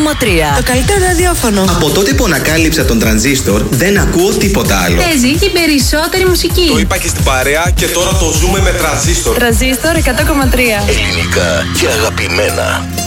Το καλύτερο ραδιόφωνο. Από τότε που ανακάλυψα τον τρανζίστορ, δεν ακούω τίποτα άλλο. Παίζει την περισσότερη μουσική. Το είπα και στην παρέα και τώρα το ζούμε με τρανζίστορ. Τρανζίστορ 100,3. Ελληνικά και αγαπημένα.